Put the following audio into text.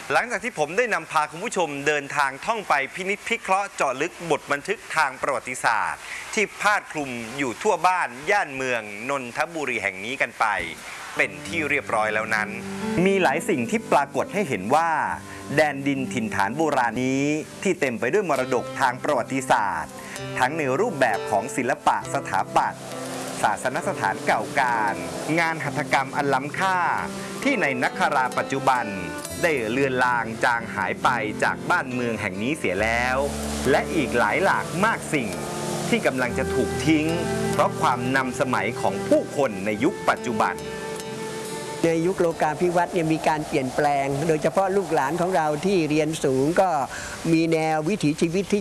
หลังจากที่ผมได้นำพาคุณผู้ชมเดินทางท่องไปพินิจพิเคราะห์เจาะลึกบทบันทึกทางประวัติศาสตร์ที่พาดคลุมอยู่ทั่วบ้านย่านเมืองนนทบุรีแห่งนี้กันไปเป็นที่เรียบร้อยแล้วนั้นมีหลายสิ่งที่ปรากฏให้เห็นว่าแดนดินถิ่นฐานโบราณนี้ที่เต็มไปด้วยมรดกทางประวัติศาสตร์ทั้งในรูปแบบของศิลปะสถาปัตย์ศาสนสถานเก่าการงานหัตถกรรมอันล้ำค่าที่ในนักคราปัจจุบันได้เลือนลางจางหายไปจากบ้านเมืองแห่งนี้เสียแล้วและอีกหลายหลากมากสิ่งที่กำลังจะถูกทิ้งเพราะความนำสมัยของผู้คนในยุคปัจจุบันในยุคโลกาภิวัตน์มีการเปลี่ยนแปลงโดยเฉพาะลูกหลานของเราที่เรียนสูงก็มีแนววิถีชีวิตที่